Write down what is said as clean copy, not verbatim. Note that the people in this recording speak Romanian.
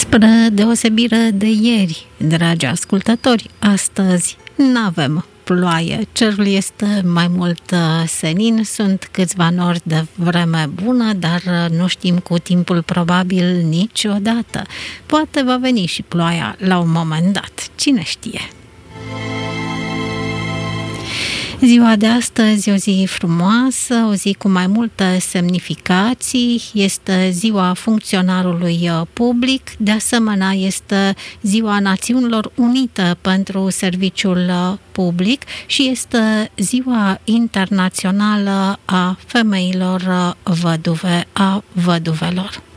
Spre deosebire de ieri, dragi ascultători, astăzi n-avem ploaie. Cerul este mai mult senin, sunt câțiva nori de vreme bună, dar nu știm cu timpul probabil niciodată. Poate va veni și ploaia la un moment dat, cine știe. Ziua de astăzi, o zi frumoasă, o zi cu mai multe semnificații, este ziua funcționarului public, de asemenea este ziua Națiunilor Unite pentru serviciul public și este ziua internațională a femeilor văduve, a văduvelor.